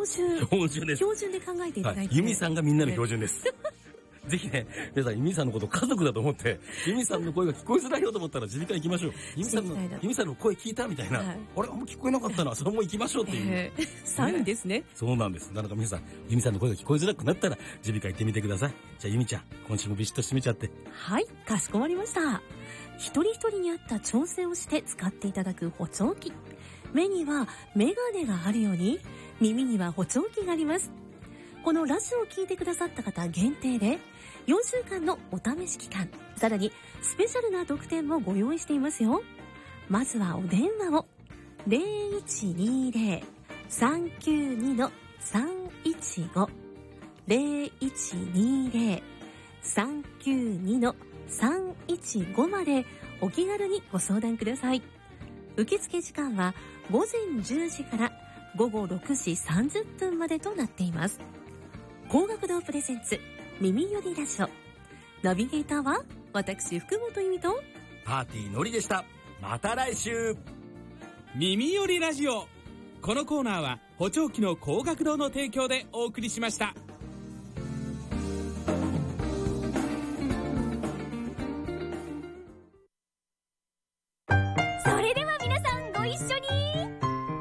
標準です。標準で考えていただいて、 由美さんがみんなの標準です。ぜひね、皆さん、由美さんのことを家族だと思って、由美さんの声が聞こえづらいよと思ったら耳鼻科行きましょう。由美さんの声聞いたみたいな、あれ、あんま聞こえなかったな、それも行きましょうっていう。 サインですね。 そうなんです。なので皆さん、由美さんの声が聞こえづらくなったら、耳鼻科行ってみてください。じゃあ、由美ちゃん、今週もビシッと締めちゃって。 はい、かしこまりました。一人一人に合った調整をして使っていただく補聴器。目にはメガネがあるように、耳には補聴器があります。このラジオを聞いてくださった方限定で、4週間のお試し期間、さらにスペシャルな特典もご用意していますよ。まずはお電話を 0120-392-315 0120-392-315 までお気軽にご相談ください。受付時間は午前10時から午後6時30分までとなっています。高学堂プレゼンツ耳よりラジオ、ナビゲーターは私福本由美とパーティーのりでした。また来週。 耳よりラジオ、このコーナーは補聴器の高学堂の提供でお送りしました。